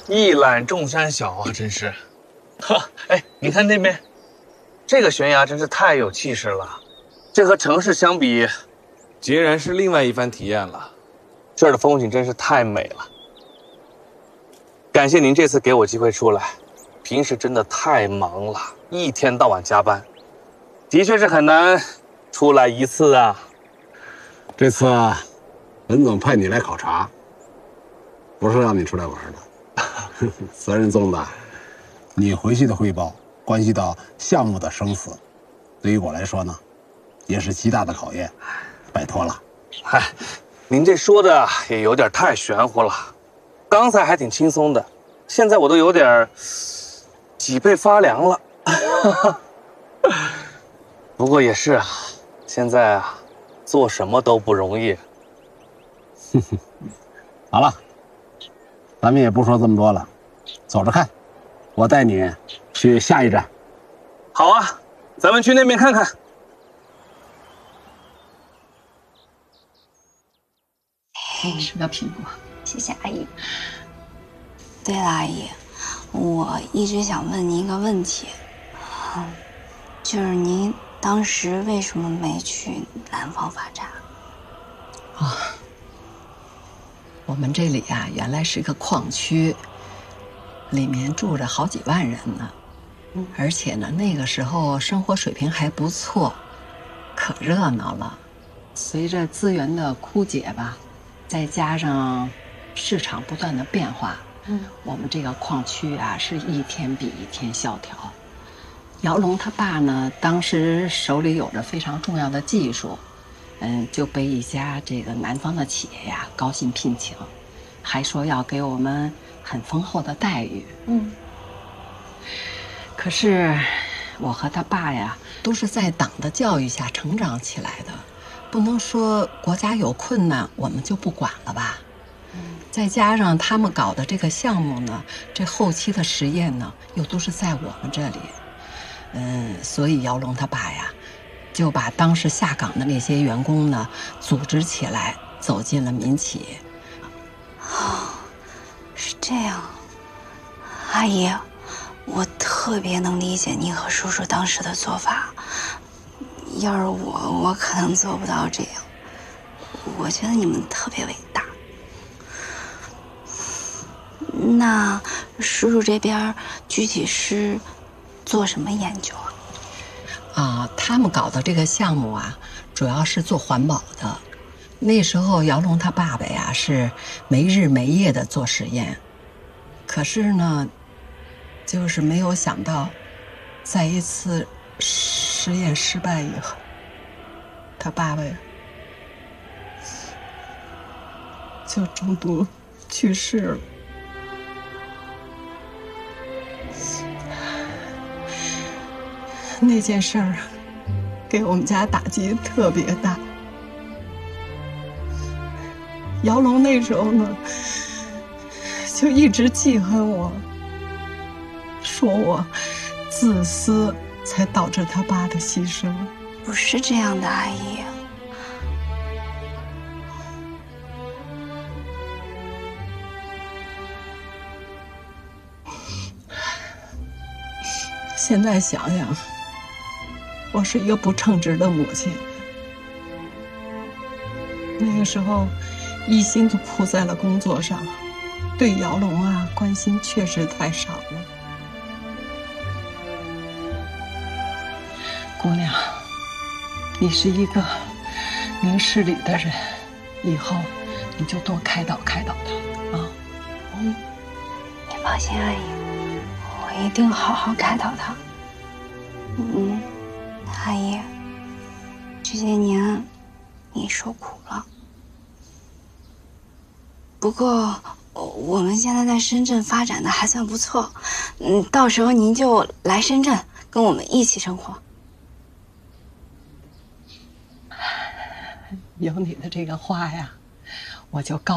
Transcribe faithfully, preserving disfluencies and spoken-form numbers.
一览众山小啊，真是。哈，哎，你看那边，这个悬崖真是太有气势了，这和城市相比， 截然是另外一番体验了。 这儿的风景真是太美了。感谢您这次给我机会出来，平时真的太忙了，一天到晚加班，的确是很难出来一次啊。 这次啊，文总派你来考察，不是让你出来玩的，责任重大。你回去的汇报关系到项目的生死，对于我来说呢，也是极大的考验。拜托了。 嗨，您这说的也有点太玄乎了。刚才还挺轻松的，现在我都有点脊背发凉了。不过也是啊，现在啊，做什么都不容易。 好了，咱们也不说这么多了，走着看，我带你去下一站。 好啊，咱们去那边看看。 哎，是个苹果，谢谢阿姨。 对了，阿姨，我一直想问您一个问题，就是您当时为什么没去南方发展？ 啊、哦，我们这里啊，原来是个矿区，里面住着好几万人呢，嗯、而且呢，那个时候生活水平还不错，可热闹了。随着资源的枯竭吧，再加上市场不断的变化，嗯，我们这个矿区啊，是一天比一天萧条。姚龙他爸呢，当时手里有着非常重要的技术，嗯，就被一家这个南方的企业呀高薪聘请，还说要给我们很丰厚的待遇。嗯，可是我和他爸呀，都是在党的教育下成长起来的，不能说国家有困难我们就不管了吧。再加上他们搞的这个项目呢，这后期的实验呢，又都是在我们这里，嗯，所以姚龙他爸呀，就把当时下岗的那些员工呢，组织起来，走进了民企。 哦，是这样，阿姨，我特别能理解您和叔叔当时的做法。要是我，我可能做不到这样。我觉得你们特别伟大。那叔叔这边具体是做什么研究啊？ 啊，他们搞的这个项目啊，主要是做环保的。那时候姚龙他爸爸呀是没日没夜的做实验，可是呢，就是没有想到，在一次实验失败以后，他爸爸呀就中毒去世了。那件事儿给我们家打击特别大。姚龙那时候呢，就一直记恨我，说我自私，才导致他爸的牺牲。 不是这样的，阿姨。 现在想想，我是一个不称职的母亲。那个时候，一心都扑在了工作上，对姚龙啊关心确实太少了。姑娘，你是一个明事理的人，以后你就多开导开导他啊。 嗯，你放心，阿姨。我一定好好开导他。嗯，阿姨，这些年你受苦了。不过我们现在在深圳发展的还算不错，嗯，到时候您就来深圳跟我们一起生活。 有你的这个话呀，我就高